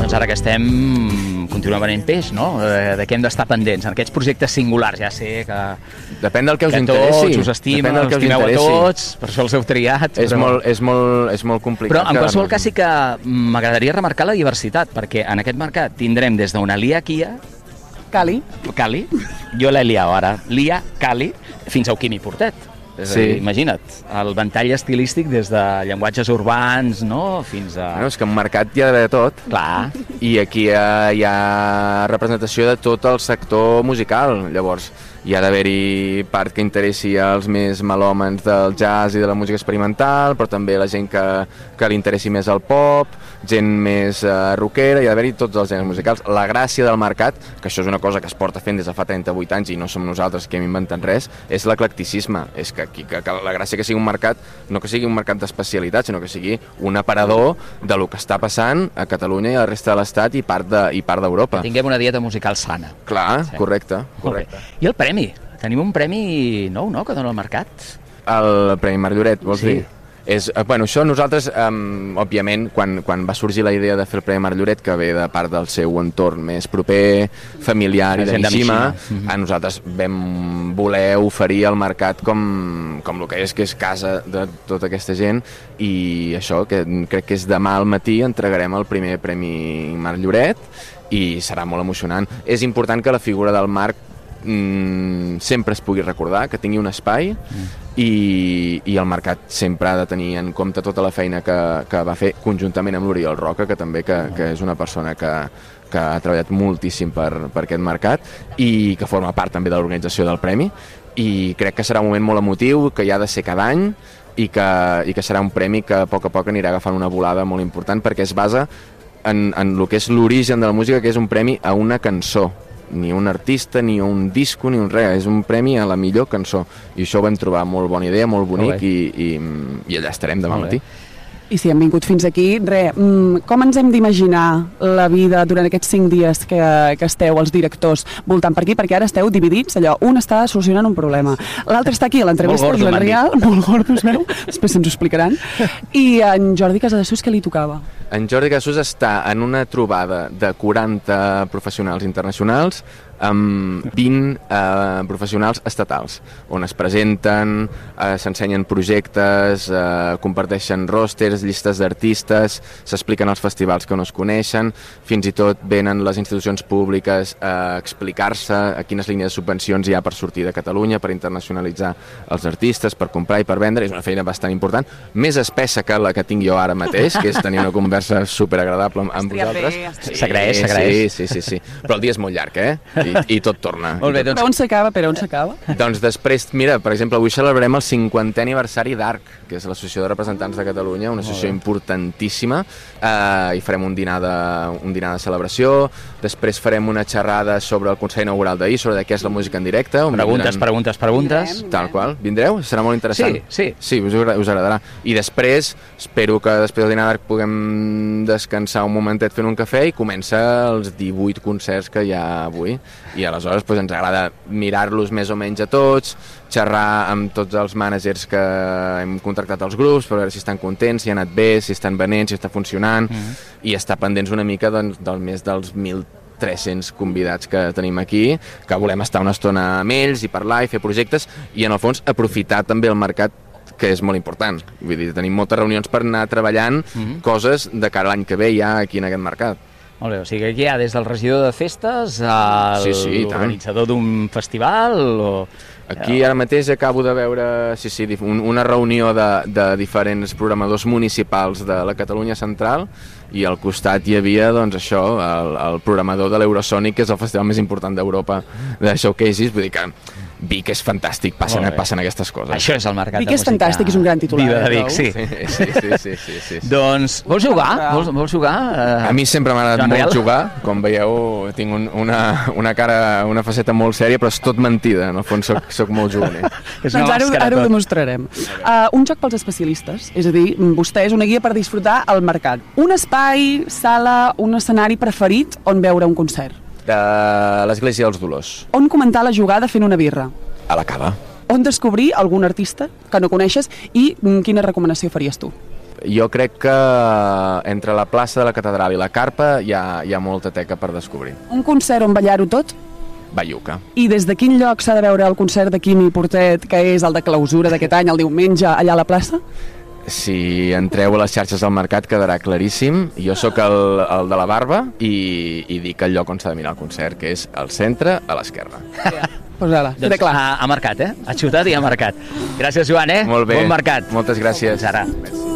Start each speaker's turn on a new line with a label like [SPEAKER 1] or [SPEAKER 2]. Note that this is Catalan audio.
[SPEAKER 1] Doncs ara que estem, continuem venent peix, no? De què hem d'estar pendents? En aquests projectes singulars, ja sé que...
[SPEAKER 2] Depèn del que us
[SPEAKER 1] interessi.
[SPEAKER 2] interessi.
[SPEAKER 1] Tots us estimen, us estimeu a tots, per això els heu triat.
[SPEAKER 2] És molt complicat.
[SPEAKER 1] Però en qualsevol cas sí que m'agradaria remarcar la diversitat, perquè en aquest mercat tindrem des d'una Lia Kia,
[SPEAKER 3] Cali,
[SPEAKER 1] jo l'he liat ara, Lia, Cali, fins a Quimi Portet. És a dir, imagina't, el ventall estilístic des de llenguatges urbans, no?, fins a...
[SPEAKER 2] Bueno, és que en mercat hi ha d'haver de tot.
[SPEAKER 1] Clar.
[SPEAKER 2] I aquí hi ha representació de tot el sector musical. Llavors, hi ha d'haver-hi part que interessi als més melòmens del jazz i de la música experimental, però també la gent que li interessi més el pop, gent més rockera, hi ha d'haver-hi tots els gèneres musicals. La gràcia del mercat, que això és una cosa que es porta fent des de fa 38 anys i no som nosaltres que hem inventat res, és l'eclecticisme. És que la gràcia que sigui un mercat, no que sigui un mercat d'especialitat, sinó que sigui un aparador de lo que està passant a Catalunya i a la resta de l'Estat i part d'Europa.
[SPEAKER 1] Que tinguem una dieta musical sana.
[SPEAKER 2] Clar, sí. Correcte.
[SPEAKER 1] I el premi? Tenim un premi nou, no?, que dona el mercat?
[SPEAKER 2] El Premi Marc Lloret, vols dir? Bueno, això nosaltres, òbviament, quan va sorgir la idea de fer el Premi Marc Lloret, que ve de part del seu entorn més proper, familiar i de Mishima, a nosaltres vam voler oferir al mercat com el que és casa de tota aquesta gent, i això, que crec que és demà al matí, entregarem el primer Premi Marc Lloret, i serà molt emocionant. És important que la figura del Marc sempre es pugui recordar, que tingui un espai, i el mercat sempre ha de tenir en compte tota la feina que va fer conjuntament amb l'Oriol Roca, que també que és una persona que ha treballat moltíssim per aquest mercat i que forma part també de l'organització del Premi, i crec que serà un moment molt emotiu, que hi ha de ser cada any, i que serà un premi que a poc anirà agafant una volada molt important, perquè es basa en el que és l'origen de la música, que és un premi a una cançó, ni un artista, ni un disco, ni un res, és un premi a la millor cançó, i això ho vam trobar molt bona idea, molt bonic, i allà estarem demà matí.
[SPEAKER 3] I si hem vingut fins aquí, com ens hem d'imaginar la vida durant aquests 5 dies que esteu els directors voltant per aquí, perquè ara esteu dividits, allò, un està solucionant un problema, l'altre està aquí a l'entrevista i l'Enrial, molt gordo, es veu, després se'ns ho explicaran, i en Jordi Casadesús què li tocava?
[SPEAKER 2] En Jordi Casadesús està en una trobada de 40 professionals internacionals amb 20 professionals estatals, on es presenten, s'ensenyen projectes, comparteixen ròsters, llistes d'artistes, s'expliquen els festivals que no es coneixen, fins i tot venen les institucions públiques a explicar-se a quines línies de subvencions hi ha per sortir de Catalunya, per internacionalitzar els artistes, per comprar i per vendre. És una feina bastant important, més espessa que la que tinc jo ara mateix, que és tenir una conversa superagradable amb vosaltres.
[SPEAKER 1] S'agraeix.
[SPEAKER 2] Sí. Però el dia és molt llarg, i tot torna.
[SPEAKER 3] Molt bé, doncs... Per on s'acaba?
[SPEAKER 2] Doncs després, mira, per exemple, avui celebrarem el 50è aniversari d'ARC, que és l'Associació de Representants de Catalunya, una associació importantíssima, i farem un dinar de celebració, després farem una xerrada sobre el concert inaugural d'ahir, sobre què és la música en directe.
[SPEAKER 1] Preguntes.
[SPEAKER 2] Tal qual. Vindreu? Serà molt interessant.
[SPEAKER 1] Sí,
[SPEAKER 2] us agradarà. I després, espero que després del dinar d'ARC puguem descansar un momentet fent un cafè i comença els 18 concerts que hi ha avui. I aleshores ens agrada mirar-los més o menys a tots, xerrar amb tots els mànagers que hem contractat als grups per veure si estan contents, si ha anat bé, si estan venent, si està funcionant, i estar pendents una mica del més dels 1.300 convidats que tenim aquí, que volem estar una estona amb ells i parlar i fer projectes, i en el fons aprofitar també el mercat, que és molt important. Vull dir, tenim moltes reunions per anar treballant coses de cara a l'any que ve ja aquí en aquest mercat.
[SPEAKER 1] Molt bé, o sigui que aquí hi ha des del regidor de festes a l'organitzador d'un festival o...
[SPEAKER 2] Aquí ara mateix acabo de veure una reunió de diferents programadors municipals de la Catalunya Central, i al costat hi havia el programador de l'Eurosonic, que és el festival més important d'Europa de showcases. Vull dir que Vic és fantàstic, passen aquestes coses.
[SPEAKER 1] Això és el mercat de música.
[SPEAKER 3] Vic és fantàstic, és un gran titular.
[SPEAKER 1] Viva de Vic,
[SPEAKER 2] sí.
[SPEAKER 1] Doncs, vols jugar?
[SPEAKER 2] A mi sempre m'ha agradat molt jugar. Com veieu, tinc una cara, una faceta molt sèria, però és tot mentida. En el fons soc molt juganer.
[SPEAKER 3] Doncs ara ho demostrarem. Un joc pels especialistes, és a dir, vostè és una guia per disfrutar el mercat. Un espai, sala, un escenari preferit on veure un concert?
[SPEAKER 2] De l'Església dels Dolors.
[SPEAKER 3] On comentar la jugada fent una birra?
[SPEAKER 2] A la cava.
[SPEAKER 3] On descobrir algun artista que no coneixes i quina recomanació faries tu?
[SPEAKER 2] jo crec que entre la plaça de la Catedral i la Carpa hi ha molta teca per descobrir.
[SPEAKER 3] Un concert on ballar-ho tot?
[SPEAKER 2] Balluca.
[SPEAKER 3] I des de quin lloc s'ha de veure el concert de Quimi Portet, que és el de clausura d'aquest any, el diumenge, allà a la plaça?
[SPEAKER 2] Si entreu a les xarxes del mercat quedarà claríssim. Jo sóc el de la barba i dic el lloc on s'ha de mirar el concert, que és al centre, a l'esquerra.
[SPEAKER 3] Pues ara,
[SPEAKER 1] doncs ha marcat, ha xutat i ha marcat. Gràcies, Joan,
[SPEAKER 2] Molt bé.
[SPEAKER 1] Bon mercat.
[SPEAKER 2] Moltes gràcies.
[SPEAKER 1] Fins ara.